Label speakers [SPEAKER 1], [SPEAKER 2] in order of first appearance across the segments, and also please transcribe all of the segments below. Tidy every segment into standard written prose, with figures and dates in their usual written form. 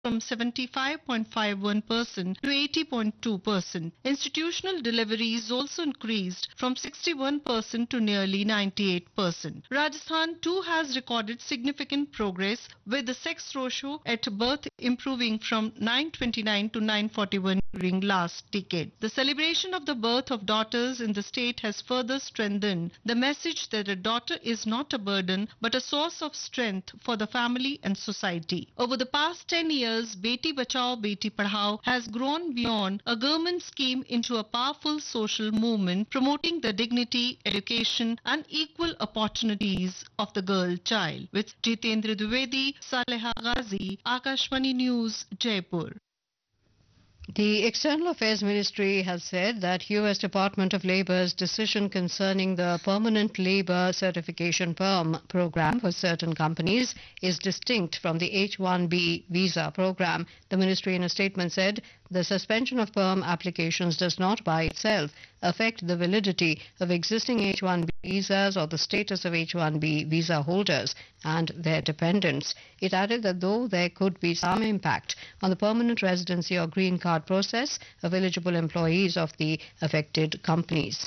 [SPEAKER 1] from 75.51% to 80.2%. Institutional deliveries also increased from 61% to nearly 98%. Rajasthan too has recorded significant progress with the sex ratio at birth improving from 929 to 941 during last decade. The celebration of the birth of daughters in the state has further strengthened the message that a daughter is not a burden but a source of strength for the family and society. Over the past 10 years, Beti Bachao, Beti Padhao has grown beyond a government scheme into a powerful social movement promoting the dignity, education and equal opportunities of the girl child. With Jitendra Dwivedi, Saleha Ghazi, Akashvani News, Jaipur.
[SPEAKER 2] The External Affairs Ministry has said that U.S. Department of Labor's decision concerning the Permanent Labor Certification PERM program for certain companies is distinct from the H-1B visa program. The ministry in a statement said the suspension of PERM applications does not by itself affect the validity of existing H-1B visas or the status of H-1B visa holders and their dependents. It added that though there could be some impact on the permanent residency or green card process of eligible employees of the affected companies.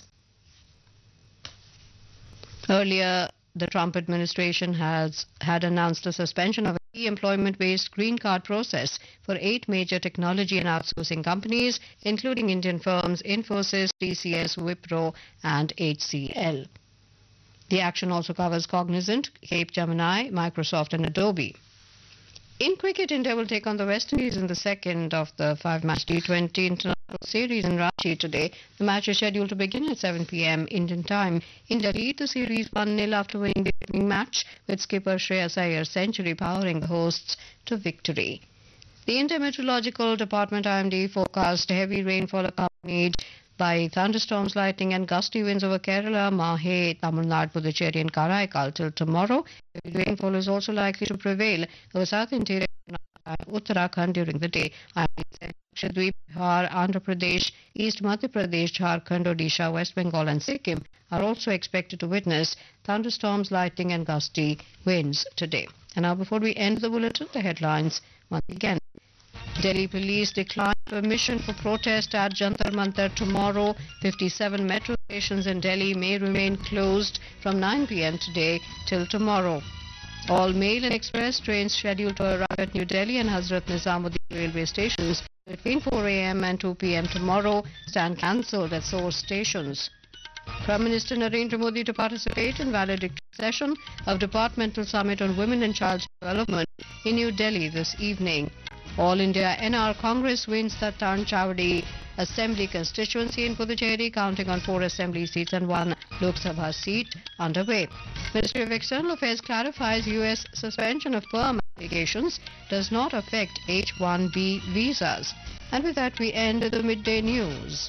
[SPEAKER 2] Earlier, the Trump administration had announced a suspension of the employment-based green card process for 8 major technology and outsourcing companies, including Indian firms Infosys, TCS, Wipro, and HCL. The action also covers Cognizant, Capgemini, Microsoft, and Adobe. In cricket, India will take on the West Indies in the second of the 5-match T20 international series in Ranchi today. The match is scheduled to begin at 7 p.m. Indian time. India lead the series 1-0 after winning the opening match, with skipper Shreyas Iyer's century powering the hosts to victory. The India Meteorological Department IMD forecast heavy rainfall accompanied by thunderstorms, lightning and gusty winds over Kerala, Mahe, Tamil Nadu, Puducherry and Karaikal till tomorrow. Heavy rainfall is also likely to prevail over South Interior and Uttarakhand during the day. Lakshadweep, Bihar, Andhra Pradesh, East Madhya Pradesh, Jharkhand, Odisha, West Bengal and Sikkim are also expected to witness thunderstorms, lightning and gusty winds today. And now before we end the bulletin, the headlines once again. Delhi police declined permission for protest at Jantar Mantar tomorrow. 57 metro stations in Delhi may remain closed from 9 p.m. today till tomorrow. All mail and express trains scheduled to arrive at New Delhi and Hazrat Nizamuddin railway stations between 4 a.m. and 2 p.m. tomorrow stand cancelled at source stations. Prime Minister Narendra Modi to participate in valedictory session of Departmental Summit on Women and Child Development in New Delhi this evening. All India NR Congress wins the Tarn Chawdi Assembly constituency in Puducherry, counting on 4 assembly seats and 1 Lok Sabha seat underway. Ministry of External Affairs clarifies U.S. suspension of PERM applications does not affect H-1B visas. And with that, we end the midday news.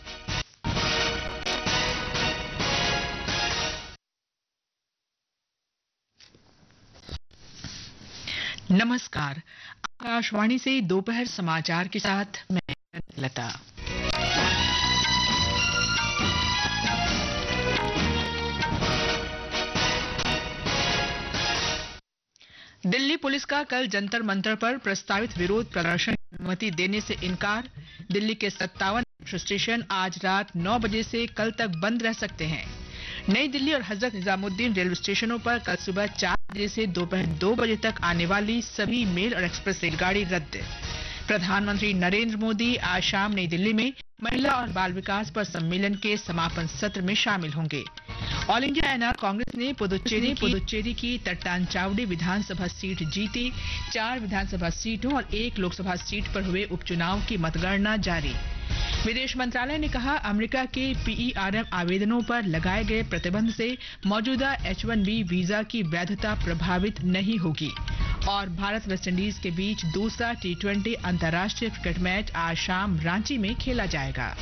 [SPEAKER 3] नमस्कार, आकाशवाणी से दोपहर समाचार के साथ मैं लता। Delhi police का कल जंतर मंतर पर प्रस्तावित विरोध प्रदर्शन की अनुमति देने से इनकार। दिल्ली के 57 मेट्रो स्टेशन आज रात 9 बजे से कल तक बंद रह सकते हैं। नई दिल्ली और हजरत निजामुद्दीन रेलवे स्टेशनों पर कल सुबह 4 बजे से दोपहर 2 बजे तक आने वाली सभी मेल और एक्सप्रेस रेलगाड़ी रद्द। प्रधानमंत्री नरेंद्र मोदी आज शाम नई दिल्ली में महिला और बाल विकास पर सम्मेलन के समापन सत्र में शामिल होंगे। ऑल इंडिया एनआर कांग्रेस ने पुदुचेरी की तट्टानचावड़ी विधानसभा सीट जीती। 4 विधानसभा सीटों और 1 लोकसभा सीट पर हुए उपचुनाव की मतगणना जारी। विदेश मंत्रालय ने कहा, अमेरिका के PERM आवेदनों पर लगाए गए प्रतिबंध से मौजूदा H-1B वीजा की वैधता प्रभावित नहीं होगी। और भारत वेस्टइंडीज के बीच दूसरा T20 अंतर्राष्ट्रीय क्रिकेट मैच आज शाम रांची में खेला जाएगा।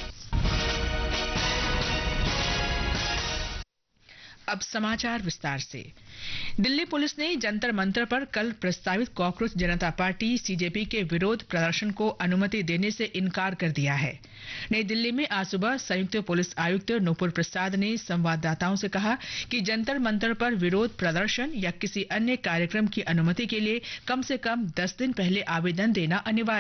[SPEAKER 3] अब समाचार विस्तार से। दिल्ली पुलिस ने जंतर मंतर पर कल प्रस्तावित कॉकरोच जनता पार्टी CJP के विरोध प्रदर्शन को अनुमति देने से इनकार कर दिया है। नई दिल्ली में आज सुबह संयुक्त पुलिस आयुक्त नूपुर प्रसाद ने संवाददाताओं से कहा कि जंतर मंतर पर विरोध प्रदर्शन या किसी अन्य कार्यक्रम की अनुमति के लिए कम से कम 10 दिन पहले आवेदन देना अनिवार्य